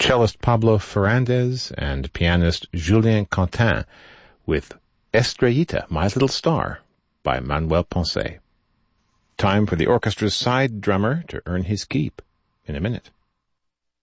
cellist Pablo Ferrandez and pianist Julien Quentin with Estrellita, My Little Star, by Manuel Ponce. Time for the orchestra's side drummer to earn his keep in a minute.